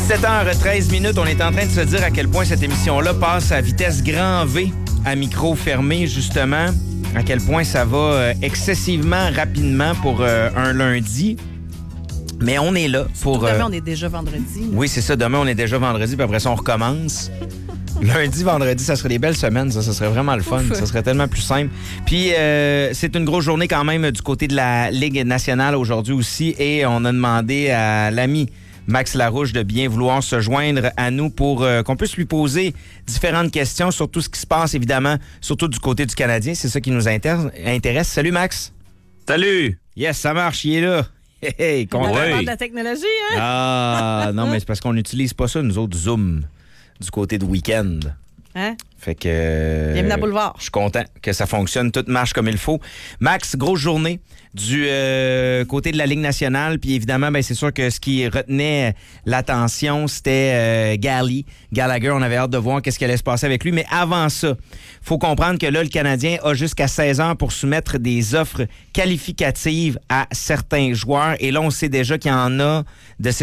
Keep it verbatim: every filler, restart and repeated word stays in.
dix-sept heures treize minutes, on est en train de se dire à quel point cette émission-là passe à vitesse grand V, à micro fermé, justement. À quel point ça va euh, excessivement rapidement pour euh, un lundi. Mais on est là pour... Demain, euh... on est déjà vendredi. Là. Oui, c'est ça. Demain, on est déjà vendredi, puis après ça, on recommence. Lundi, vendredi, ça serait des belles semaines, ça. Ça serait vraiment le fun. Ouf. Ça serait tellement plus simple. Puis, euh, c'est une grosse journée quand même du côté de la Ligue nationale aujourd'hui aussi. Et on a demandé à l'ami Max Larouche de bien vouloir se joindre à nous pour euh, qu'on puisse lui poser différentes questions sur tout ce qui se passe, évidemment, surtout du côté du Canadien. C'est ça qui nous inter- intéresse. Salut, Max. Salut. Yes, ça marche, il est là. Hey, hey, on content. parle de la technologie, hein? Ah, non, mais c'est parce qu'on n'utilise pas ça, nous autres, Zoom, du côté de Week-end. Hein? Fait que... Bienvenue à Boulevard. Je suis content que ça fonctionne, tout marche comme il faut. Max, grosse journée du euh, côté de la Ligue nationale. Puis évidemment, ben, c'est sûr que ce qui retenait l'attention, c'était euh, Gally. Gallagher, on avait hâte de voir qu'est-ce qui allait se passer avec lui. Mais avant ça, faut comprendre que là, le Canadien a jusqu'à seize heures pour soumettre des offres qualificatives à certains joueurs. Et là, on sait déjà qu'il y en a de ces